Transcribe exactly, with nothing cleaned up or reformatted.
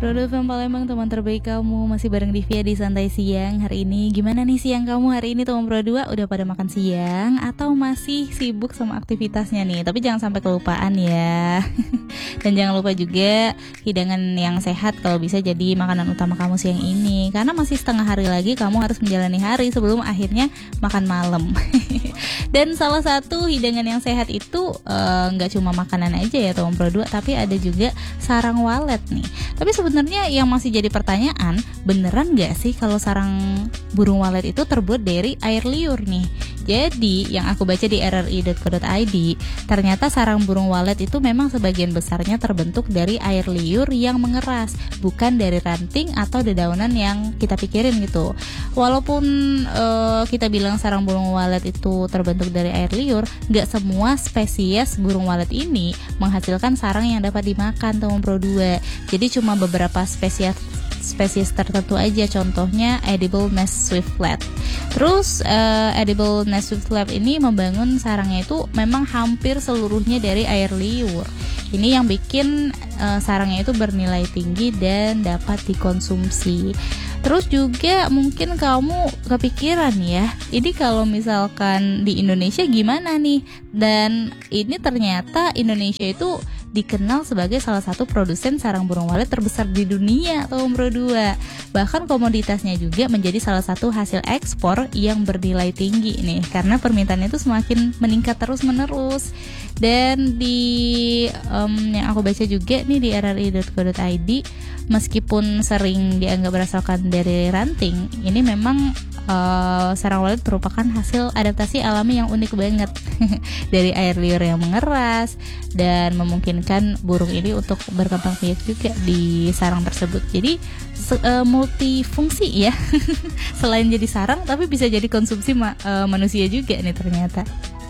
Rodo F M Palembang, teman terbaik kamu. Masih bareng Divya di Santai Siang. Hari ini gimana nih siang kamu hari ini teman Pro dua? Udah pada makan siang atau masih sibuk sama aktivitasnya nih? Tapi jangan sampai kelupaan ya. Dan jangan lupa juga hidangan yang sehat kalau bisa jadi makanan utama kamu siang ini. Karena masih setengah hari lagi kamu harus menjalani hari sebelum akhirnya makan malam. Dan salah satu hidangan yang sehat itu nggak uh, cuma makanan aja ya teman Pro dua, tapi ada juga sarang walet nih. Tapi sebenarnya yang masih jadi pertanyaan, beneran gak sih kalau sarang burung walet itu terbuat dari air liur nih? Jadi yang aku baca di r r i dot co dot i d, ternyata sarang burung walet itu memang sebagian besarnya terbentuk dari air liur yang mengeras, bukan dari ranting atau dedaunan yang kita pikirin gitu. Walaupun uh, kita bilang sarang burung walet itu terbentuk dari air liur, gak semua spesies burung walet ini menghasilkan sarang yang dapat dimakan teman Pro dua. Jadi cuma beberapa spesies spesies tertentu aja, contohnya edible nest swiftlet. Terus uh, edible nest swiftlet ini membangun sarangnya itu memang hampir seluruhnya dari air liur. Ini yang bikin uh, sarangnya itu bernilai tinggi dan dapat dikonsumsi. Terus juga mungkin kamu kepikiran ya, ini kalau misalkan di Indonesia gimana nih? Dan ini ternyata Indonesia itu dikenal sebagai salah satu produsen sarang burung walet terbesar di dunia atau Pro dua. Bahkan komoditasnya juga menjadi salah satu hasil ekspor yang bernilai tinggi nih, karena permintaannya itu semakin meningkat terus-menerus. Dan di um, yang aku baca juga nih di r r i dot co dot i d, meskipun sering dianggap berasalkan dari ranting, ini memang uh, sarang walet merupakan hasil adaptasi alami yang unik banget dari air liur yang mengeras dan memungkinkan burung ini untuk berkembang biak juga di sarang tersebut. Jadi se- uh, multifungsi ya. Selain jadi sarang tapi bisa jadi konsumsi ma- uh, manusia juga nih ternyata.